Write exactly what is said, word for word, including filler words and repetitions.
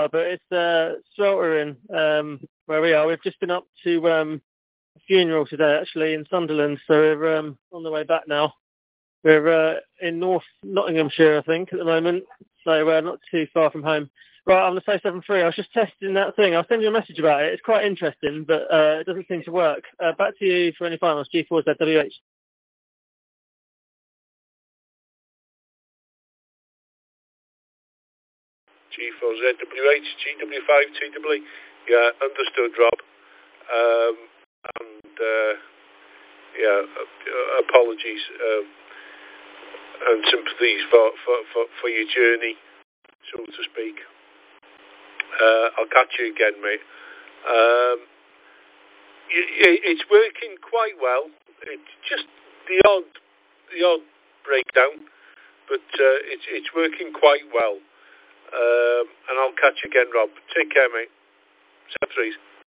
are, but it's uh, sweltering um, where we are. We've just been up to um, a funeral today, actually, in Sunderland, so we're um, on the way back now. We're uh, in North Nottinghamshire, I think, at the moment, so we're not too far from home. Right, I'm going to say seven three. I was just testing that thing. I'll send you a message about it. It's quite interesting, but uh, it doesn't seem to work. Uh, back to you for any finals, G four Z W H. G four Z W H, G W five T W E. Yeah, understood, Rob. Um, and, uh, yeah, uh, apologies uh, and sympathies for, for, for, for your journey, so to speak. Uh, I'll catch you again, mate. Um, it's working quite well. It's just the odd, the odd breakdown, but uh, it's it's working quite well. Um, and I'll catch you again, Rob. Take care, mate. Seven threes.